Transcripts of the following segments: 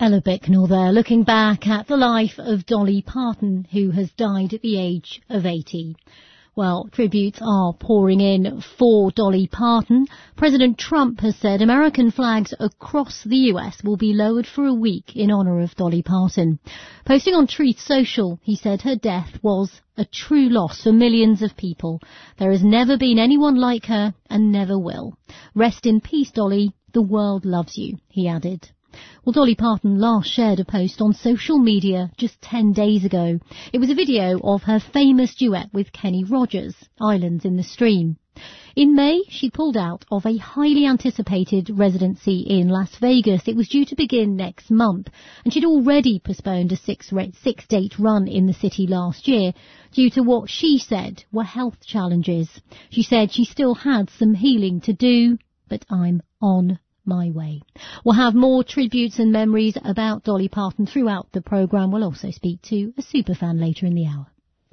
Ella Bicknell there, looking back at the life of Dolly Parton, who has died at the age of 80. Well, tributes are pouring in for Dolly Parton. President Trump has said American flags across the US will be lowered for a week in honour of Dolly Parton. Posting on Truth Social, he said her death was a true loss for millions of people. There has never been anyone like her and never will. Rest in peace, Dolly. The world loves you, he added. Well, Dolly Parton last shared a post on social media just 10 days ago. It was a video of her famous duet with Kenny Rogers, Islands in the Stream. In May, she pulled out of a highly anticipated residency in Las Vegas. It was due to begin next month, and she'd already postponed a six-date run in the city last year due to what she said were health challenges. She said she still had some healing to do, but I'm on my way. We'll have more tributes and memories about Dolly Parton throughout the programme. We'll also speak to a superfan later in the hour.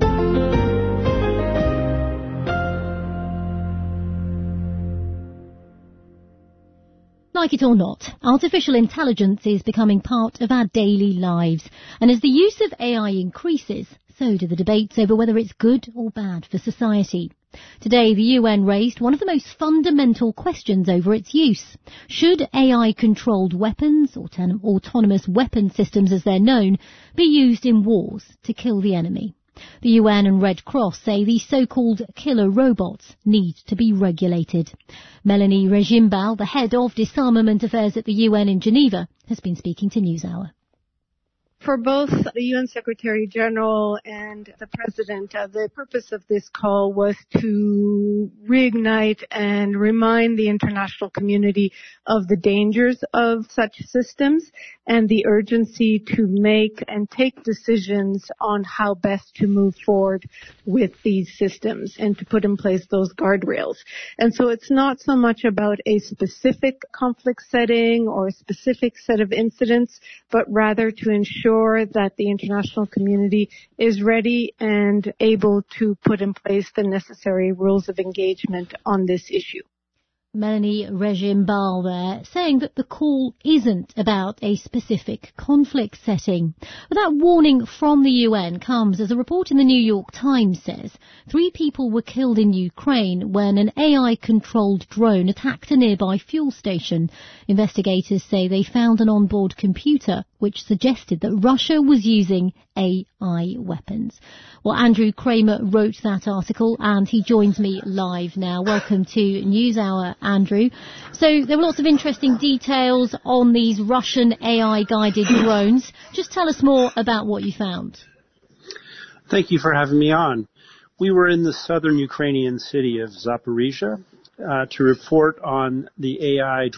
Like it or not, artificial intelligence is becoming part of our daily lives. And as the use of AI increases, so do the debates over whether it's good or bad for society. Today, the UN raised one of the most fundamental questions over its use. Should AI-controlled weapons, autonomous weapon systems as they're known, be used in wars to kill the enemy? The UN and Red Cross say these so-called killer robots need to be regulated. Melanie Regimbal, the head of disarmament affairs at the UN in Geneva, has been speaking to NewsHour. For both the UN Secretary General and the President, the purpose of this call was to reignite and remind the international community of the dangers of such systems and the urgency to make and take decisions on how best to move forward with these systems and to put in place those guardrails. And so it's not so much about a specific conflict setting or a specific set of incidents, but rather to ensure that the international community is ready and able to put in place the necessary rules of engagement on this issue. Melanie Regimbal there, saying that the call isn't about a specific conflict setting. But that warning from the UN comes as a report in the New York Times says 3 people were killed in Ukraine when an AI-controlled drone attacked a nearby fuel station. Investigators say they found an onboard computer which suggested that Russia was using AI weapons. Well, Andrew Kramer wrote that article and he joins me live now. Welcome to NewsHour, Andrew. So there were lots of interesting details on these Russian AI-guided drones. Just tell us more about what you found. Thank you for having me on. We were in the southern Ukrainian city of Zaporizhzhia to report on the AI